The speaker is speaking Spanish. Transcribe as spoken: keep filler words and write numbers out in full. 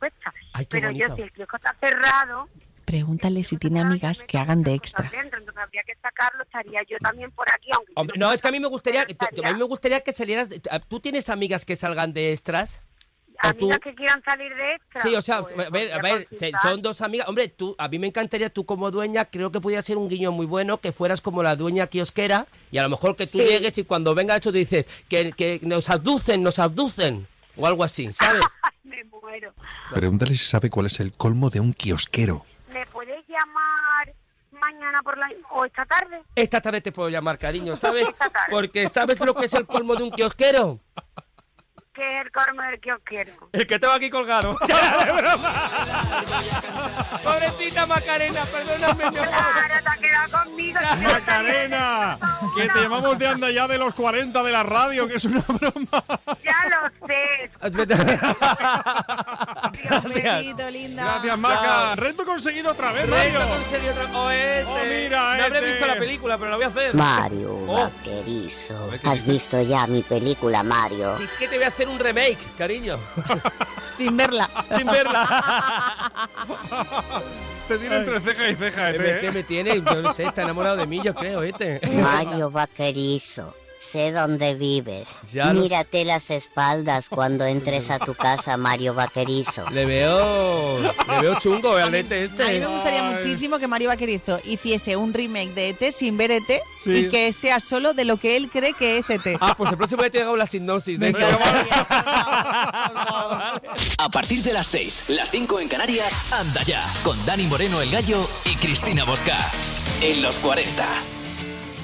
dispuesta. Ay, qué pero bonito. yo, si el kiosco está cerrado... Pregúntale si tiene amigas que hagan de extra. Dentro, entonces habría que sacarlo, estaría yo también por aquí, aunque... Hombre, no, es que a mí me gustaría, estaría... a mí me gustaría que salieras... ¿Tú tienes amigas que salgan de extras? Amigas tú... que quieran salir de extra. Sí, o sea, pues, a ver, a ver son dos amigas. Hombre, tú, a mí me encantaría, tú como dueña, creo que podría ser un guiño muy bueno, que fueras como la dueña kiosquera, y a lo mejor que tú sí. llegues y cuando venga eso tú dices, que, que nos abducen, nos abducen, o algo así, ¿sabes? Me muero. Pregúntale si sabe cuál es el colmo de un kiosquero. ¿Me puedes llamar mañana por la... o esta tarde? Esta tarde te puedo llamar, cariño, ¿sabes? Porque ¿sabes lo que es el colmo de un kiosquero? ¿Qué es el colmo del kiosquero? El que tengo aquí colgado. Pobrecita Macarena, perdóname, mi amor. Claro, te has quedado conmigo. Macarena, que te llamamos de anda ya de los cuarenta de la radio, que es una broma. Ya lo sé. Un besito, linda. Gracias, Maca. Reto conseguido otra vez, Mario. Reto conseguido otra vez. Oh, este. Oh, mira, no habré este. visto la película, pero la voy a hacer. Mario, Oh. vaquerizo. ¿Has visto ya mi película, Mario? Sí, es que te voy a hacer un remake, cariño. Sin verla. Sin verla. Te tiene entre ceja y ceja, este. ¿Qué ¿eh? me tiene? Yo no sé, está enamorado de mí, yo creo, este. Mario, vaquerizo. Sé dónde vives. Ya lo Mírate las espaldas cuando entres a tu casa, Mario Vaquerizo. Le veo... Le veo chungo al E T este. A mí me gustaría Ay. muchísimo que Mario Vaquerizo hiciese un remake de E T sin ver E T Sí. y que sea solo de lo que él cree que es E T. Ah, pues el próximo día te hago la sinopsis de eso. A partir de las seis, las cinco en Canarias, anda ya, con Dani Moreno el Gallo y Cristina Bosca. En los cuarenta.